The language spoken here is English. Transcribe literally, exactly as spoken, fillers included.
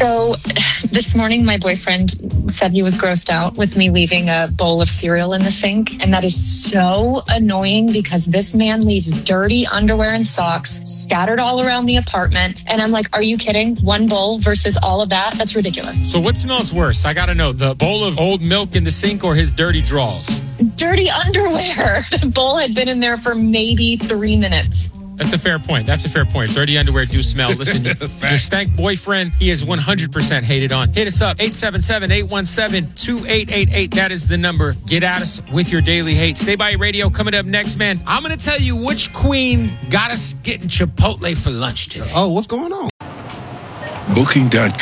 So this morning, my boyfriend said he was grossed out with me leaving a bowl of cereal in the sink. And that is so annoying because this man leaves dirty underwear and socks scattered all around the apartment. And I'm like, are you kidding? One bowl versus all of that? That's ridiculous. So what smells worse? I got to know, the bowl of old milk in the sink or his dirty drawers? Dirty underwear. The bowl had been in there for maybe three minutes. That's a fair point. That's a fair point. Dirty underwear do smell. Listen, your stank boyfriend, he is one hundred percent hated on. Hit us up, eight seven seven, eight one seven, two eight eight eight. That is the number. Get at us with your daily hate. Stay by radio. Coming up next, man, I'm going to tell you which queen got us getting Chipotle for lunch today. Oh, what's going on? Booking dot com